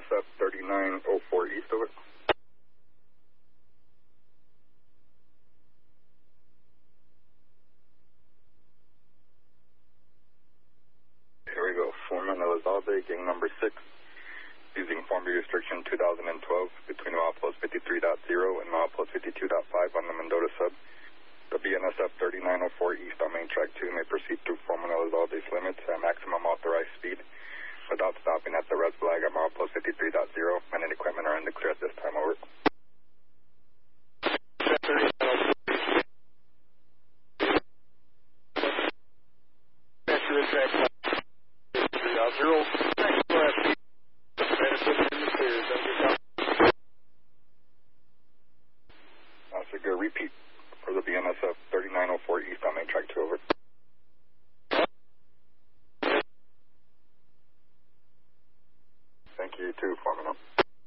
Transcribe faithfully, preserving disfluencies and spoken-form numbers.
S F thirty-nine oh four east of it. Here we go. Foreman Elizalde, gang number six, using form B restriction two thousand twelve between milepost fifty-three point zero and milepost fifty-two point five on the Mendota sub. The B N S F thirty-nine oh four east on main track two may proceed through Foreman Elizalde's limits at maximum authorized speed without stopping at the red flag at milepost fifty-three point zero. Men and equipment are in the clear at this time. Over. That's a good repeat for the B N S F thirty-nine oh four east on main track two. Over. Thank you, too, Foreman.